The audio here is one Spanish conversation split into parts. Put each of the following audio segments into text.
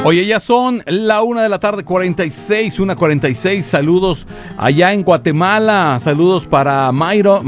Oye, ya son la 1:46, 1:46. Saludos allá en Guatemala. Saludos para Minor,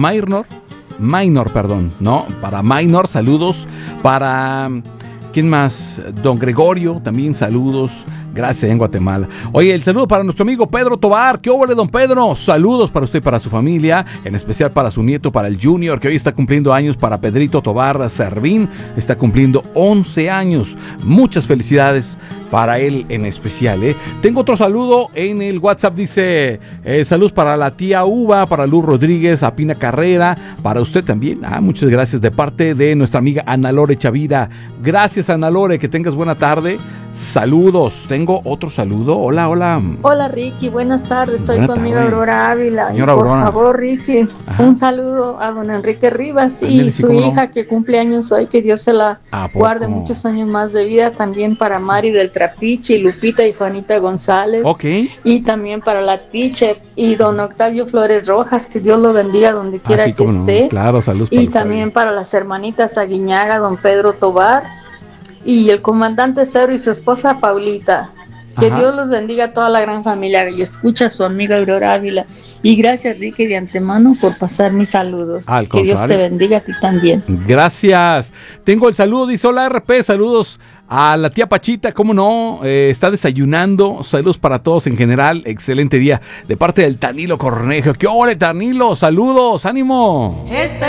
para Minor. Saludos para... ¿Quién más? Don Gregorio, también saludos. Gracias en Guatemala. Oye, el saludo para nuestro amigo Pedro Tobar. ¿Qué óvole, don Pedro? Saludos para usted y para su familia, en especial para su nieto, para el Junior, que hoy está cumpliendo años, para Pedrito Tobar Servín, está cumpliendo 11 años. Muchas felicidades para él en especial, ¿eh? Tengo otro saludo en el WhatsApp, dice, saludos para la tía Uva, para Luz Rodríguez, a Pina Carrera, para usted también. Muchas gracias de parte de nuestra amiga Ana Lore Chavira. Gracias, Ana Lore, que tengas buena tarde. Saludos. Tengo otro saludo. Hola, hola. Hola, Ricky. Buenas tardes. Soy tu amiga Aurora Ávila. Señora Por Aurora. favor, Ricky, un saludo a don Enrique Rivas y su hija que cumple años hoy. Que Dios se la guarde muchos años más de vida. También para Mari del Trapiche, Lupita y Juanita González. Ok. Y también para la teacher y don Octavio Flores Rojas. Que Dios lo bendiga donde quiera que esté. No. Claro, saludos. Y también para las hermanitas Aguiñaga, don Pedro Tobar. Y el comandante Cero y su esposa Paulita. Que Dios los bendiga a toda la gran familia. Y escucha a su amiga Aurora Ávila. Y gracias, Ricky, de antemano por pasar mis saludos. Que Dios te bendiga a ti también. Gracias. Tengo el saludo, dice hola RP, saludos a la tía Pachita, cómo no, está desayunando. Saludos para todos en general, excelente día. De parte del Tanilo Cornejo. ¿Qué ole, Tanilo? Saludos, ánimo.